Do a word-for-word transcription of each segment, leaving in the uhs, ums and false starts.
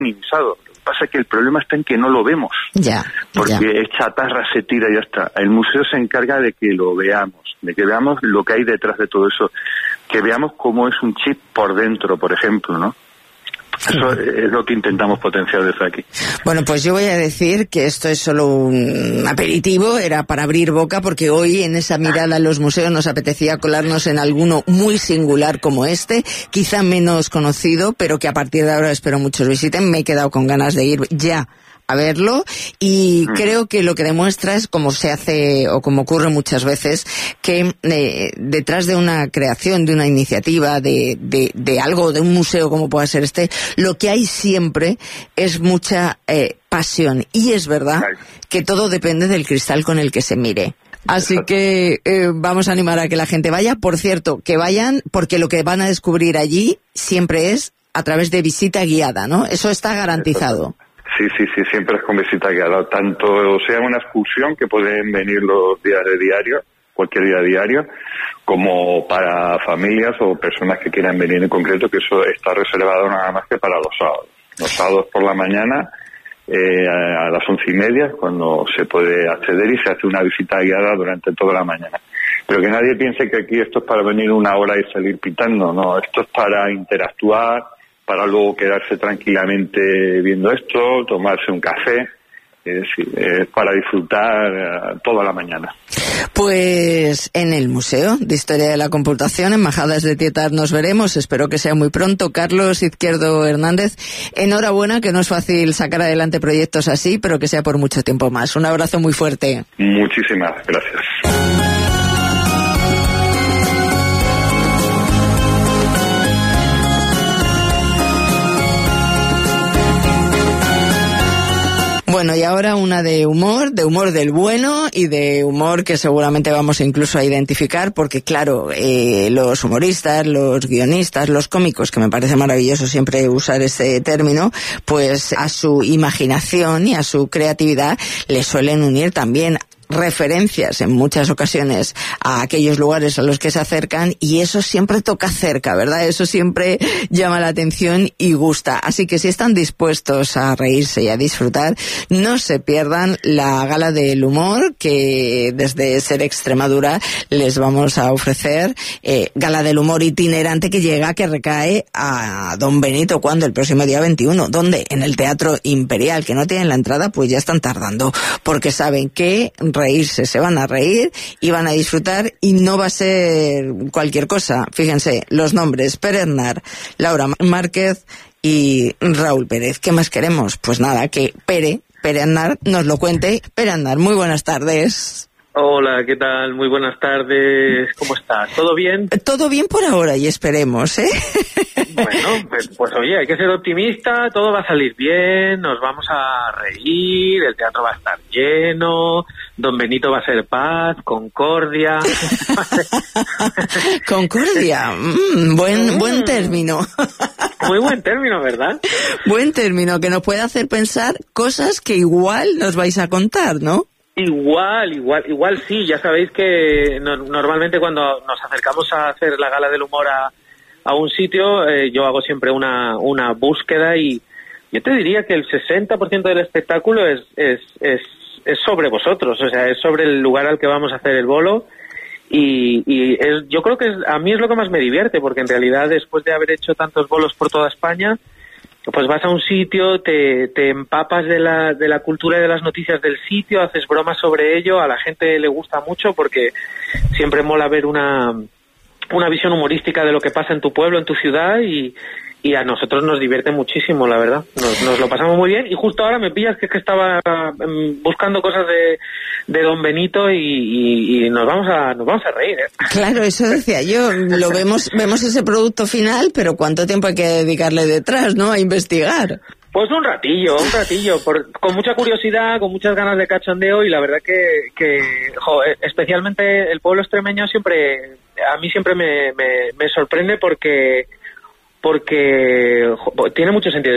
minimizado. Lo que pasa es que el problema está en que no lo vemos. Ya, porque ya. es chatarra, se tira y ya está. El museo se encarga de que lo veamos, de que veamos lo que hay detrás de todo eso, que veamos cómo es un chip por dentro, por ejemplo, ¿no? Eso es lo que intentamos potenciar desde aquí. Bueno, pues yo voy a decir que esto es solo un aperitivo, era para abrir boca, porque hoy en esa mirada a los museos nos apetecía colarnos en alguno muy singular como este, quizá menos conocido, pero que a partir de ahora espero muchos visiten. Me he quedado con ganas de ir ya a verlo, y mm. creo que lo que demuestra es, como se hace o como ocurre muchas veces, que eh, detrás de una creación, de una iniciativa, de, de, de algo, de un museo como pueda ser este, lo que hay siempre es mucha eh, pasión, y es verdad que todo depende del cristal con el que se mire. Así que eh, vamos a animar a que la gente vaya. Por cierto, que vayan, porque lo que van a descubrir allí siempre es a través de visita guiada, ¿no? Eso está garantizado. Sí, sí, sí, siempre es con visita guiada, tanto sea una excursión, que pueden venir los días de diario, cualquier día diario, como para familias o personas que quieran venir en concreto, que eso está reservado nada más que para los sábados. Los sábados por la mañana, eh, a las once y media, cuando se puede acceder y se hace una visita guiada durante toda la mañana. Pero que nadie piense que aquí esto es para venir una hora y salir pitando, no, esto es para interactuar, para luego quedarse tranquilamente viendo esto, tomarse un café, es decir, es para disfrutar toda la mañana. Pues en el Museo de Historia de la Computación, en Majadas de Tietar, nos veremos, espero que sea muy pronto. Carlos Izquierdo Hernández, enhorabuena, que no es fácil sacar adelante proyectos así, pero que sea por mucho tiempo más. Un abrazo muy fuerte. Muchísimas gracias. Bueno, y ahora una de humor, de humor del bueno y de humor que seguramente vamos incluso a identificar, porque claro, eh, los humoristas, los guionistas, los cómicos, que me parece maravilloso siempre usar ese término, pues a su imaginación y a su creatividad le suelen unir también referencias en muchas ocasiones a aquellos lugares a los que se acercan, y eso siempre toca cerca, ¿verdad? Eso siempre llama la atención y gusta. Así que si están dispuestos a reírse y a disfrutar, no se pierdan la Gala del Humor que desde Ser Extremadura les vamos a ofrecer. Eh, Gala del Humor itinerante que llega, que recae a Don Benito, ¿cuándo? El próximo día veintiuno. ¿Dónde? En el Teatro Imperial. Que no tienen la entrada, pues ya están tardando, porque saben que reírse, se van a reír y van a disfrutar, y no va a ser cualquier cosa. Fíjense, los nombres: Pere Aznar, Laura Márquez y Raúl Pérez. ¿Qué más queremos? Pues nada, que Pere, Pere Aznar nos lo cuente. Pere Aznar, muy buenas tardes. Hola, ¿qué tal? Muy buenas tardes. ¿Cómo estás? ¿Todo bien? Todo bien por ahora, y esperemos, ¿eh? Bueno, pues, pues oye, hay que ser optimista, todo va a salir bien, nos vamos a reír, el teatro va a estar lleno, Don Benito va a ser paz, concordia. Concordia, mm, buen, buen término. Muy buen término, ¿verdad? Buen término, que nos puede hacer pensar cosas que igual nos vais a contar, ¿no? Igual, igual, igual sí, ya sabéis que no, normalmente cuando nos acercamos a hacer la Gala del Humor a, a un sitio, eh, yo hago siempre una, una búsqueda, y yo te diría que el sesenta por ciento del espectáculo es, es, es, es sobre vosotros, o sea, es sobre el lugar al que vamos a hacer el bolo, y, y es, yo creo que es, a mí es lo que más me divierte, porque en realidad después de haber hecho tantos bolos por toda España, pues vas a un sitio, te, te empapas de la, de la cultura y de las noticias del sitio, haces bromas sobre ello, a la gente le gusta mucho porque siempre mola ver una, una visión humorística de lo que pasa en tu pueblo, en tu ciudad, y, y a nosotros nos divierte muchísimo, la verdad. Nos, nos lo pasamos muy bien, y justo ahora me pillas que es que estaba um, buscando cosas de, de Don Benito y, y, y nos vamos a nos vamos a reír, ¿eh? Claro, eso decía yo, lo vemos vemos ese producto final, pero ¿cuánto tiempo hay que dedicarle detrás, no? A investigar. Pues un ratillo, un ratillo, por, con mucha curiosidad, con muchas ganas de cachondeo, y la verdad que, que jo, especialmente el pueblo extremeño siempre, a mí siempre me, me, me sorprende porque porque jo, tiene mucho sentido del humor.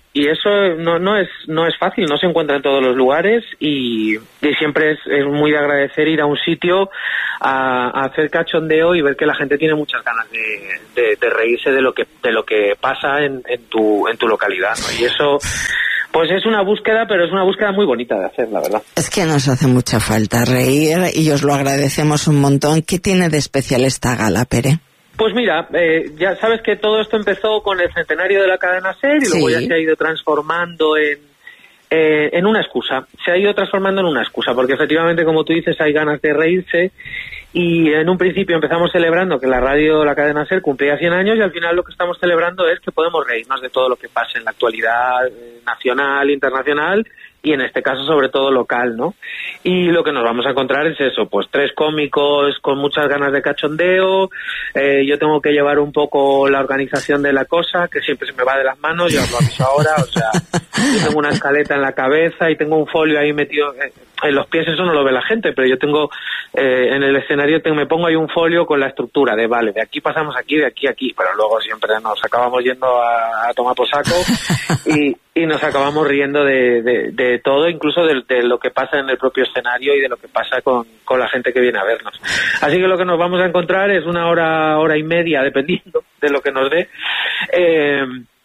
y eso no no es no es fácil, no se encuentra en todos los lugares, y, y siempre es, es muy de agradecer ir a un sitio a, a hacer cachondeo y ver que la gente tiene muchas ganas de, de, de reírse de lo que de lo que pasa en, en tu en tu localidad, ¿no? Y eso pues es una búsqueda, pero es una búsqueda muy bonita de hacer, la verdad. Es que nos hace mucha falta reír y os lo agradecemos un montón. ¿Qué tiene de especial esta gala, Pere? Pues mira, eh, ya sabes que todo esto empezó con el centenario de la cadena SER y luego sí. ya se ha ido transformando en, eh, en una excusa. Se ha ido transformando en una excusa, porque efectivamente, como tú dices, hay ganas de reírse. Y en un principio empezamos celebrando que la radio, la cadena SER, cumplía cien años, y al final lo que estamos celebrando es que podemos reírnos de todo lo que pasa en la actualidad eh, nacional, internacional, y en este caso sobre todo local, ¿no? Y lo que nos vamos a encontrar es eso, pues tres cómicos con muchas ganas de cachondeo. eh, yo tengo que llevar un poco la organización de la cosa, que siempre se me va de las manos, yo os lo aviso ahora, o sea, yo tengo una escaleta en la cabeza y tengo un folio ahí metido eh, en los pies, eso no lo ve la gente, pero yo tengo eh, en el escenario tengo, me pongo ahí un folio con la estructura de, vale, de aquí pasamos aquí, de aquí a aquí, pero luego siempre nos acabamos yendo a, a tomar por saco y, y nos acabamos riendo de, de, de todo, incluso de, de lo que pasa en el propio escenario y de lo que pasa con, con la gente que viene a vernos. Así que lo que nos vamos a encontrar es una hora, hora y media, dependiendo de lo que nos dé, eh,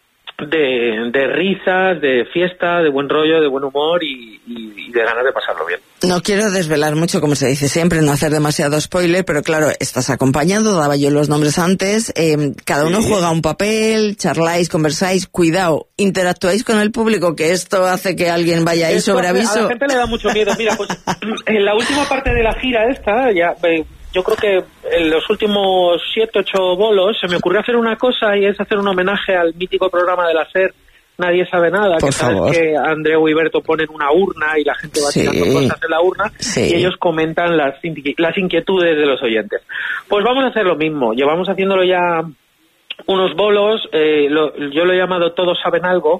de, de risas, de fiesta, de buen rollo, de buen humor y, y, y de ganas de pasarlo bien. No quiero desvelar mucho, como se dice siempre, no hacer demasiado spoiler, pero claro, estás acompañado, daba yo los nombres antes, eh, cada uno sí. juega un papel, charláis, conversáis, cuidado, interactuáis con el público, que esto hace que alguien vaya ahí sobre aviso. A la gente le da mucho miedo. Mira, pues en la última parte de la gira esta, ya... Eh, yo creo que en los últimos siete, ocho bolos se me ocurrió hacer una cosa, y es hacer un homenaje al mítico programa de la SER, Nadie Sabe Nada, Por que sabes favor. que Andreu y Berto ponen una urna y la gente va sí. tirando cosas en la urna sí. y ellos comentan las, las inquietudes de los oyentes. Pues vamos a hacer lo mismo, llevamos haciéndolo ya unos bolos, eh, lo, yo lo he llamado Todos Saben Algo,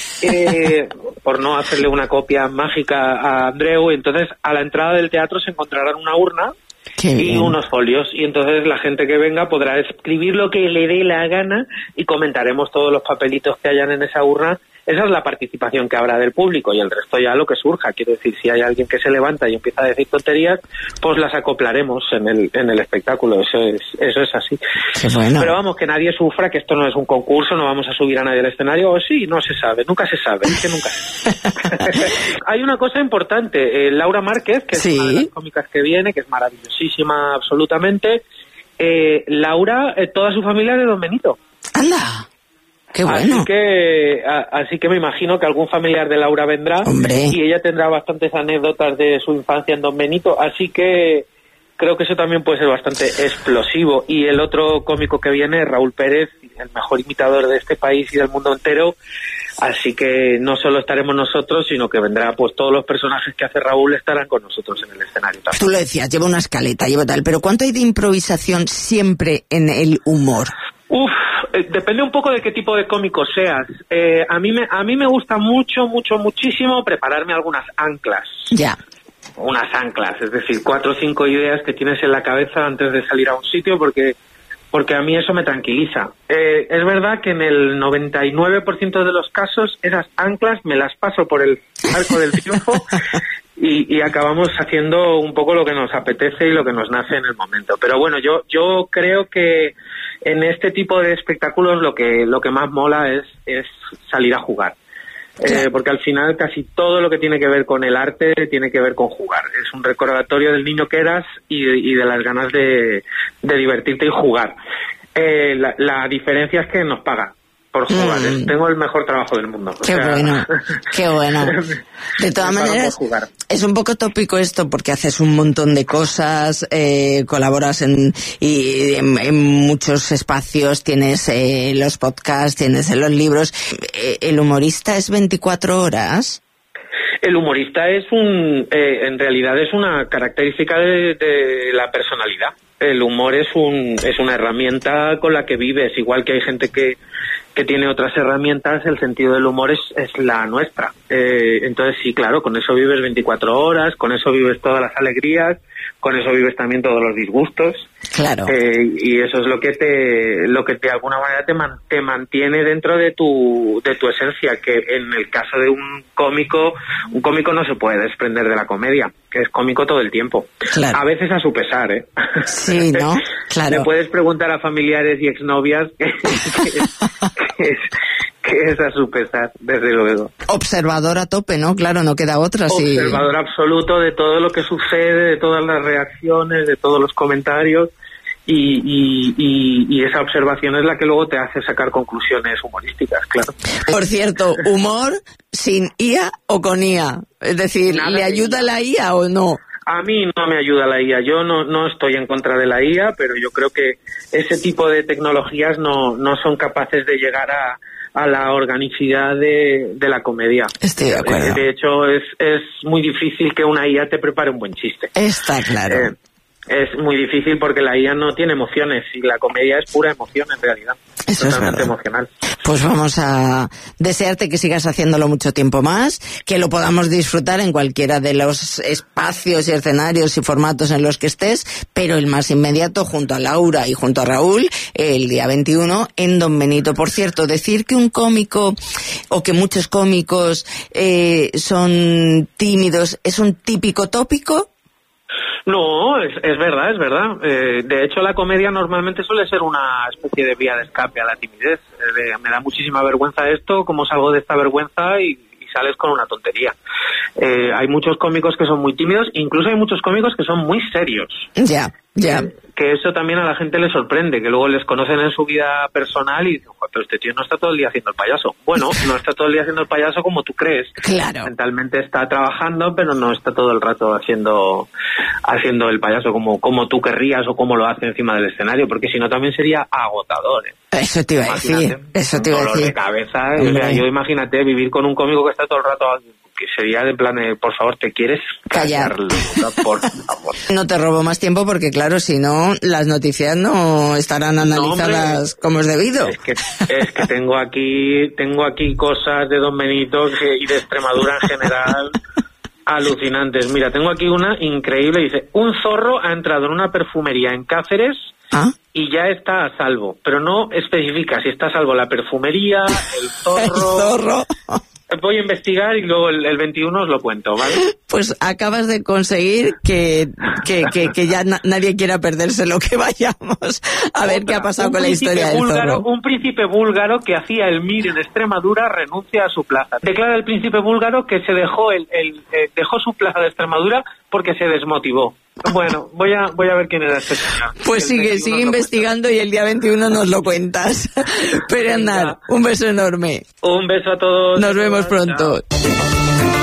eh, por no hacerle una copia mágica a Andreu. Entonces a la entrada del teatro se encontrarán una urna Qué y bien. unos folios, y entonces la gente que venga podrá escribir lo que le dé la gana y comentaremos todos los papelitos que hayan en esa urna. Esa es la participación que habrá del público, y el resto ya lo que surja. Quiero decir, si hay alguien que se levanta y empieza a decir tonterías, pues las acoplaremos en el en el espectáculo. Eso es eso es así. Qué bueno. Pero vamos, que nadie sufra, que esto no es un concurso, no vamos a subir a nadie al escenario. O sí, no se sabe, nunca se sabe, es que nunca se sabe. Hay una cosa importante, eh, Laura Márquez, que es sí. una de las cómicas que viene, que es maravillosísima absolutamente. Eh, Laura, eh, toda su familia es de Don Benito. ¡Anda! ¡Qué bueno! Así que, a, así que me imagino que algún familiar de Laura vendrá. Hombre. Y ella tendrá bastantes anécdotas de su infancia en Don Benito, así que creo que eso también puede ser bastante explosivo. Y el otro cómico que viene es Raúl Pérez, el mejor imitador de este país y del mundo entero, así que no solo estaremos nosotros, sino que vendrá, pues todos los personajes que hace Raúl estarán con nosotros en el escenario también. Tú lo decías, lleva una escaleta, lleva tal, pero ¿cuánto hay de improvisación siempre en el humor? Uf, eh, depende un poco de qué tipo de cómico seas. Eh, a mí me a mí me gusta mucho, mucho, muchísimo prepararme algunas anclas. Ya. Unas anclas, es decir, cuatro o cinco ideas que tienes en la cabeza antes de salir a un sitio, porque porque a mí eso me tranquiliza. Eh, es verdad que en el noventa y nueve por ciento de los casos esas anclas me las paso por el arco del triunfo y, y acabamos haciendo un poco lo que nos apetece y lo que nos nace en el momento. Pero bueno, yo yo creo que en este tipo de espectáculos lo que lo que más mola es es salir a jugar. Eh, porque al final casi todo lo que tiene que ver con el arte tiene que ver con jugar. Es un recordatorio del niño que eras y, y de las ganas de, de divertirte y jugar. Eh, la, la diferencia es que nos pagan por jugar. Mm. Tengo el mejor trabajo del mundo. Qué o sea, bueno, qué bueno. De todas maneras, es un poco tópico esto porque haces un montón de cosas, eh, colaboras en, y, en, en muchos espacios, tienes eh, los podcasts, tienes los libros. Eh, ¿El humorista es veinticuatro horas? El humorista es un, eh, en realidad es una característica de, de la personalidad. El humor es un es una herramienta con la que vives, igual que hay gente que, que tiene otras herramientas, el sentido del humor es, es la nuestra. Eh, entonces sí, claro, con eso vives veinticuatro horas, con eso vives todas las alegrías, con eso vives también todos los disgustos. Claro. Eh, y eso es lo que te lo que de alguna manera te, man, te mantiene dentro de tu de tu esencia, que en el caso de un cómico, un cómico no se puede desprender de la comedia, que es cómico todo el tiempo. Claro. A veces a su pesar, ¿eh? Sí, ¿no? Claro. Le puedes preguntar a familiares y exnovias que, que, que es que es a su pesar, desde luego. Observador a tope, ¿no? Claro, no queda otra. Sí. Observador absoluto de todo lo que sucede, de todas las reacciones, de todos los comentarios, y, y, y, y esa observación es la que luego te hace sacar conclusiones humorísticas, claro. Por cierto, humor sin I A o con I A, es decir, Nada ¿le ayuda la I A o no? A mí no me ayuda la I A, yo no, no estoy en contra de la I A, pero yo creo que ese tipo de tecnologías no, no son capaces de llegar a a la organicidad de, de la comedia. Estoy de acuerdo. De hecho, es, es muy difícil que una I A te prepare un buen chiste. Está claro. Eh, es muy difícil porque la I A no tiene emociones y la comedia es pura emoción en realidad. Eso totalmente es verdad. Emocional. Pues vamos a desearte que sigas haciéndolo mucho tiempo más, que lo podamos disfrutar en cualquiera de los espacios y escenarios y formatos en los que estés, pero el más inmediato junto a Laura y junto a Raúl el día veintiuno en Don Benito. Por cierto, decir que un cómico o que muchos cómicos eh, son tímidos es un típico tópico. No, es, es verdad, es verdad. Eh, de hecho, la comedia normalmente suele ser una especie de vía de escape a la timidez. Eh, de, me da muchísima vergüenza esto, cómo salgo de esta vergüenza y, y sales con una tontería. Eh, hay muchos cómicos que son muy tímidos, incluso hay muchos cómicos que son muy serios. Ya, ya. Eh, que eso también a la gente le sorprende, que luego les conocen en su vida personal y dicen, pero este tío no está todo el día haciendo el payaso. Bueno, no está todo el día haciendo el payaso como tú crees. Claro. Mentalmente está trabajando, pero no está todo el rato haciendo haciendo el payaso como, como tú querrías o como lo hace encima del escenario, porque si no también sería agotador. ¿eh? Eso te iba a decir. Eso te iba a decir. Dolor de cabeza. O sea, yo imagínate vivir con un cómico que está todo el rato, que sería de plan, de, por favor, ¿te quieres callar? Por favor. No te robo más tiempo porque, claro, si no, las noticias no estarán analizadas no, como es debido. Es que, es que tengo aquí tengo aquí cosas de Don Benito que, y de Extremadura en general alucinantes. Mira, tengo aquí una increíble. Dice, un zorro ha entrado en una perfumería en Cáceres ¿Ah? y ya está a salvo. Pero no especifica si está a salvo la perfumería, el zorro... el zorro... Voy a investigar y luego el, el veintiuno os lo cuento, ¿vale? Pues acabas de conseguir que, que, que, que ya na, nadie quiera perderse lo que vayamos a ver Otra, qué ha pasado con la historia del búlgaro, zorro. Un príncipe búlgaro que hacía el M I R en Extremadura renuncia a su plaza. Declara el príncipe búlgaro que se dejó el, el eh, dejó su plaza de Extremadura porque se desmotivó. Bueno, voy a voy a ver quién era este señor. Pues sigue, sigue investigando y el día veintiuno nos lo cuentas. Pero andar, un beso enorme. Un beso a todos. Nos vemos pronto. Chao.